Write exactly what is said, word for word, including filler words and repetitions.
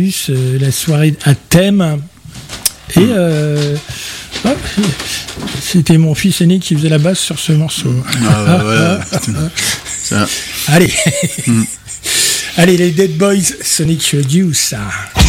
Adius, euh, la soirée à thème. Et euh, oh, c'était mon fils aîné qui faisait la basse sur ce morceau. Ah, bah, voilà. Ça. Allez, Mm. allez les Dead Boys, Sonic Youth.